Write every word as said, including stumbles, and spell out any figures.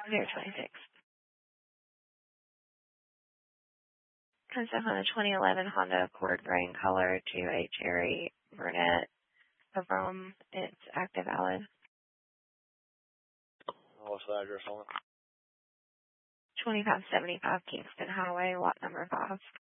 zero twenty-six. Consent on a twenty eleven Honda Accord gray in color to a cherry brunette of Rome. It's active valid. What's the address on it? twenty-five seventy-five Kingston Highway, lot number five.